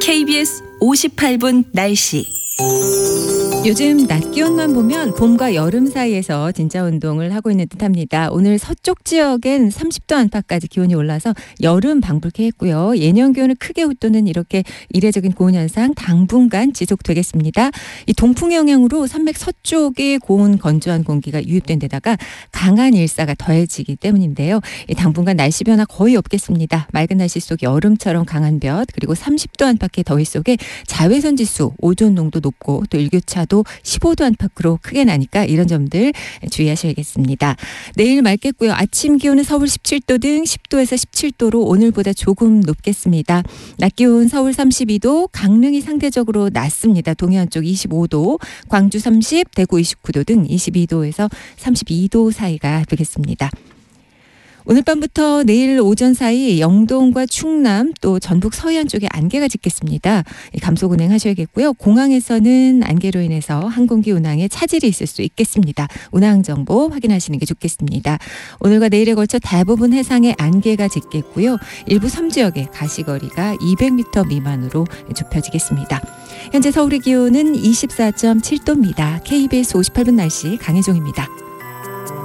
KBS 58분 날씨. 요즘 낮 기온만 보면 봄과 여름 사이에서 진짜 운동을 하고 있는 듯합니다. 오늘 서쪽 지역엔 30도 안팎까지 기온이 올라서 여름 방불케 했고요. 예년 기온을 크게 웃도는 이렇게 이례적인 고온 현상 당분간 지속되겠습니다. 이 동풍 영향으로 산맥 서쪽에 고온 건조한 공기가 유입된 데다가 강한 일사가 더해지기 때문인데요. 당분간 날씨 변화 거의 없겠습니다. 맑은 날씨 속 여름처럼 강한 볕, 그리고 30도 안팎의 더위 속에 자외선 지수, 오존 농도 높고 또 일교차도 15도 안팎으로 크게 나니까 이런 점들 주의하셔야겠습니다. 내일 맑겠고요. 아침 기온은 서울 17도 등 10도에서 17도로 오늘보다 조금 높겠습니다. 낮 기온 서울 32도, 강릉이 상대적으로 낮습니다. 동해안 쪽 25도, 광주 30, 대구 29도 등 22도에서 32도 사이가 되겠습니다. 오늘 밤부터 내일 오전 사이 영동과 충남 또 전북 서해안 쪽에 안개가 짙겠습니다. 감속 운행하셔야겠고요. 공항에서는 안개로 인해서 항공기 운항에 차질이 있을 수 있겠습니다. 운항 정보 확인하시는 게 좋겠습니다. 오늘과 내일에 걸쳐 대부분 해상에 안개가 짙겠고요. 일부 섬지역에 가시거리가 200m 미만으로 좁혀지겠습니다. 현재 서울의 기온은 24.7도입니다. KBS 58분 날씨 강혜종입니다.